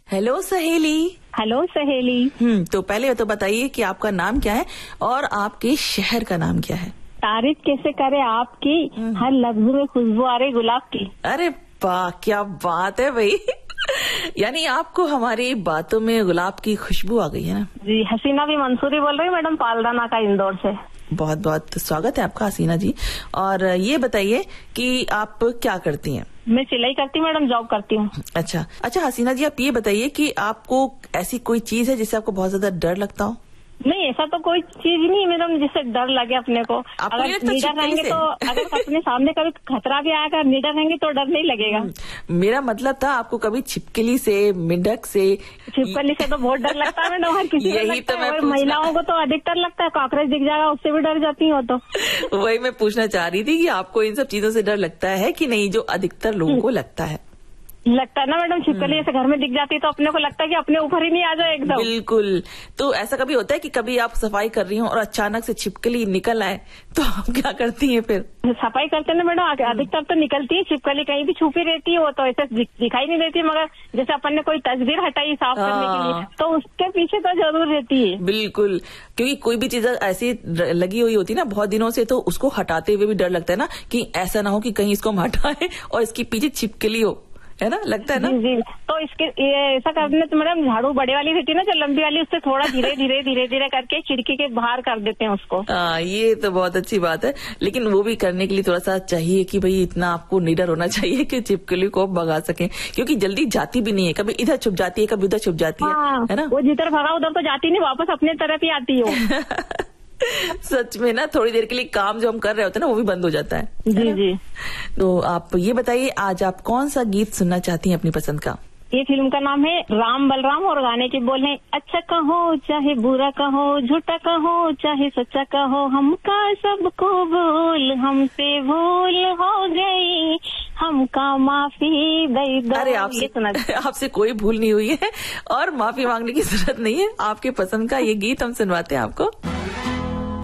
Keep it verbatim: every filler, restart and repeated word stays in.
Hello सहेली। Hello सहेली। हम्म तो पहले तो बताइए कि आपका नाम क्या है और आपके शहर का नाम क्या है। तारीफ कैसे करे आपकी, हर लफ्ज में खुशबू आ रही गुलाब की। अरे वाह, क्या बात है भाई। यानी आपको हमारी बातों में गुलाब की खुशबू आ गई है ना। जी, हसीना भी मंसूरी बोल रही हूँ मैडम, पालदाना का, इंदौर से। बहुत बहुत स्वागत है आपका हसीना जी। और ये बताइए कि आप क्या करती हैं। मैं सिलाई करती हूँ मैडम, जॉब करती हूँ। अच्छा अच्छा हसीना जी, आप ये बताइए कि आपको ऐसी कोई चीज है जिससे आपको बहुत ज्यादा डर लगता हो। नहीं, ऐसा तो कोई चीज नहीं है मैडम जिससे डर लगे अपने को। अगर निडर रहेंगे तो, अगर अपने सामने कभी खतरा भी आएगा, निडर रहेंगे तो डर नहीं लगेगा। मेरा मतलब था आपको कभी छिपकली से, मेंढक से। छिपकली से तो बहुत डर लगता है मैडम, हर किसी को लगता है, और महिलाओं को तो अधिक डर लगता है। कॉकरोच दिख जाएगा उससे भी डर जाती हो तो। वही मैं पूछना चाह रही थी कि आपको इन सब चीजों से डर लगता है कि नहीं, जो अधिकतर लोगों को लगता है। लगता है ना मैडम, छिपकली ऐसे घर में दिख जाती है तो अपने को लगता है कि अपने ऊपर ही नहीं आ जाए एकदम। बिल्कुल। तो ऐसा कभी होता है कि कभी आप सफाई कर रही हो और अचानक से छिपकली निकल आए, तो आप क्या करती हैं फिर। सफाई करते ना मैडम, अधिकतर तो निकलती है छिपकली, कहीं भी छुपी रहती है, वो तो ऐसे दिखाई नहीं देती, मगर जैसे अपन ने कोई तस्वीर हटाई साफ करने के लिए तो उसके पीछे तो जरूर रहती है। बिल्कुल, क्योंकि कोई भी चीज ऐसी लगी हुई होती है ना बहुत दिनों से, तो उसको हटाते हुए भी डर लगता है ना, कि ऐसा ना हो कि कहीं इसको हम हटाएं और इसके पीछे छिपकली हो, है ना, लगता है ना। जी, जी। तो इसके ऐसा करने तो मैडम, झाड़ू बड़े वाली रहती है ना जो लंबी वाली, उससे थोड़ा धीरे धीरे धीरे धीरे करके खिड़की के बाहर कर देते हैं उसको। हाँ, ये तो बहुत अच्छी बात है, लेकिन वो भी करने के लिए थोड़ा सा चाहिए कि भाई इतना आपको निडर होना चाहिए कि छिपकली को भगा सके, क्योंकि जल्दी जाती भी नहीं है, कभी इधर छुप जाती है, कभी उधर छुप जाती है, हाँ, है ना। वो जिधर भगा उधर तो जाती नहीं, वापस अपने तरफ ही आती है। सच में ना, थोड़ी देर के लिए काम जो हम कर रहे होते हैं ना, वो भी बंद हो जाता है। जी जी। तो आप ये बताइए, आज आप कौन सा गीत सुनना चाहती हैं अपनी पसंद का। ये फिल्म का नाम है राम बलराम, और गाने के बोल हैं, अच्छा कहो चाहे बुरा कहो, झूठा कहो चाहे सच्चा कहो, हमका सबको भूल, हमसे भूल हो गई, हमका माफी दे दो। अरे आपसे आपसे कोई भूल नहीं हुई है और माफी मांगने की जरूरत नहीं है। आपके पसंद का ये गीत हम सुनवाते हैं आपको।